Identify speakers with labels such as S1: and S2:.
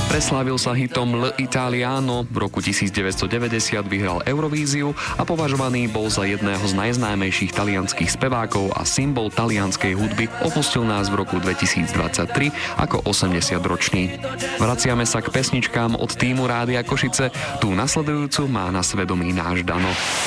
S1: Preslávil sa hitom L'Italiano, v roku 1990 vyhral Eurovíziu a považovaný bol za jedného z najznámejších talianskych spevákov a symbol talianskej hudby. Opustil nás v roku 2023 ako 80-ročný. Vraciame sa k pesničkám od týmu Rádia Košice. Tú nasledujúcu má na svedomí náš Dano.